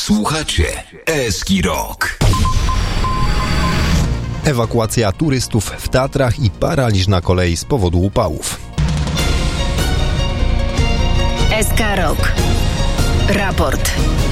Słuchacie Eski Rock. Ewakuacja turystów w Tatrach i paraliż na kolei z powodu upałów. SK Rock. Raport.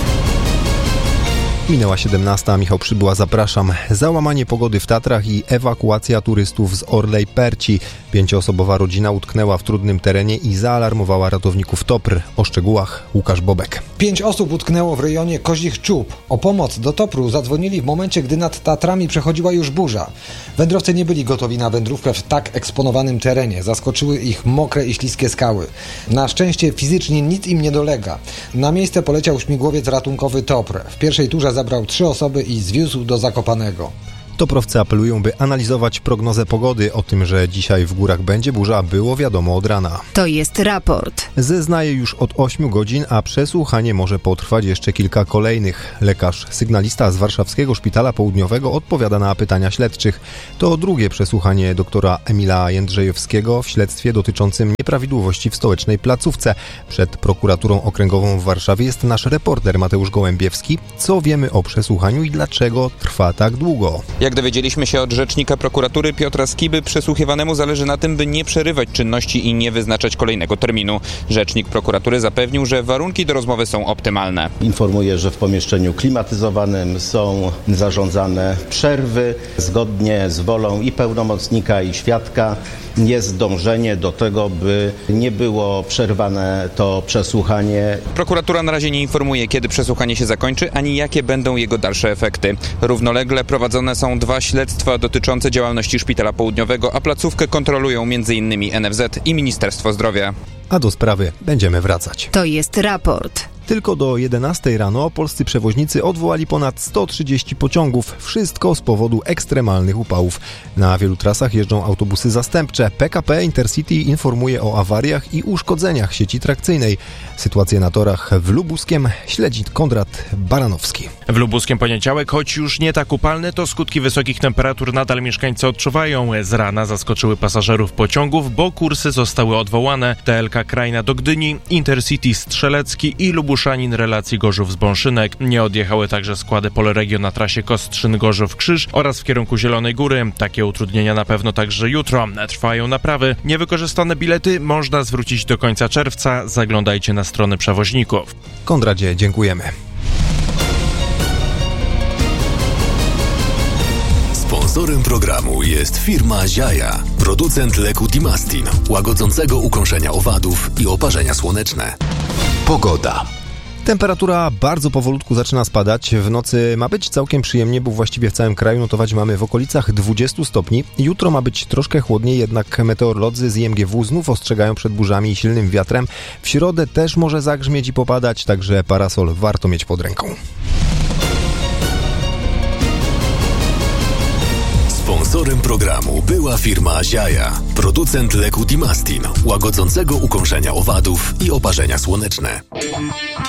Minęła 17. Michał Przybyła, zapraszam. Załamanie pogody w Tatrach i ewakuacja turystów z Orlej Perci. 5-osobowa rodzina utknęła w trudnym terenie i zaalarmowała ratowników Topr. O szczegółach Łukasz Bobek. 5 osób utknęło w rejonie Kozich Czub. O pomoc do Topru zadzwonili w momencie, gdy nad Tatrami przechodziła już burza. Wędrowcy nie byli gotowi na wędrówkę w tak eksponowanym terenie. Zaskoczyły ich mokre i śliskie skały. Na szczęście fizycznie nic im nie dolega. Na miejsce poleciał śmigłowiec ratunkowy Topr. W pierwszej turze zabrał 3 osoby i zwiózł do Zakopanego. Toprowcy apelują, by analizować prognozę pogody. O tym, że dzisiaj w górach będzie burza, było wiadomo od rana. To jest raport. Zeznaje już od 8 godzin, a przesłuchanie może potrwać jeszcze kilka kolejnych. Lekarz sygnalista z Warszawskiego Szpitala Południowego odpowiada na pytania śledczych. To drugie przesłuchanie doktora Emila Jędrzejewskiego w śledztwie dotyczącym nieprawidłowości w stołecznej placówce. Przed prokuraturą okręgową w Warszawie jest nasz reporter Mateusz Gołębiewski. Co wiemy o przesłuchaniu i dlaczego trwa tak długo? Jak dowiedzieliśmy się od rzecznika prokuratury Piotra Skiby, przesłuchiwanemu zależy na tym, by nie przerywać czynności i nie wyznaczać kolejnego terminu. Rzecznik prokuratury zapewnił, że warunki do rozmowy są optymalne. Informuję, że w pomieszczeniu klimatyzowanym są zarządzane przerwy. Zgodnie z wolą i pełnomocnika, i świadka jest dążenie do tego, by nie było przerwane to przesłuchanie. Prokuratura na razie nie informuje, kiedy przesłuchanie się zakończy, ani jakie będą jego dalsze efekty. Równolegle prowadzone są 2 śledztwa dotyczące działalności Szpitala Południowego, a placówkę kontrolują m.in. NFZ i Ministerstwo Zdrowia. A do sprawy będziemy wracać. To jest raport. Tylko do 11 rano polscy przewoźnicy odwołali ponad 130 pociągów. Wszystko z powodu ekstremalnych upałów. Na wielu trasach jeżdżą autobusy zastępcze. PKP Intercity informuje o awariach i uszkodzeniach sieci trakcyjnej. Sytuację na torach w Lubuskiem śledzi Konrad Baranowski. W Lubuskiem poniedziałek, choć już nie tak upalny, to skutki wysokich temperatur nadal mieszkańcy odczuwają. Z rana zaskoczyły pasażerów pociągów, bo kursy zostały odwołane. TLK Krajna do Gdyni, Intercity Strzelecki i Lubuszanin relacji Gorzów-Zbąszynek. Nie odjechały także składy Polregio na trasie Kostrzyn-Gorzów-Krzyż oraz w kierunku Zielonej Góry. Takie utrudnienia na pewno także jutro. Trwają naprawy. Niewykorzystane bilety można zwrócić do końca czerwca. Zaglądajcie na strony przewoźników. Konradzie, dziękujemy. Sponsorem programu jest firma Ziaja, producent leku Dimastin, łagodzącego ukąszenia owadów i oparzenia słoneczne. Pogoda. Temperatura bardzo powolutku zaczyna spadać. W nocy ma być całkiem przyjemnie, bo właściwie w całym kraju notować mamy w okolicach 20 stopni. Jutro ma być troszkę chłodniej, jednak meteorolodzy z IMGW znów ostrzegają przed burzami i silnym wiatrem. W środę też może zagrzmieć i popadać, także parasol warto mieć pod ręką. Sponsorem programu była firma Ziaja, producent leku Dimastin, łagodzącego ukąszenia owadów i oparzenia słoneczne.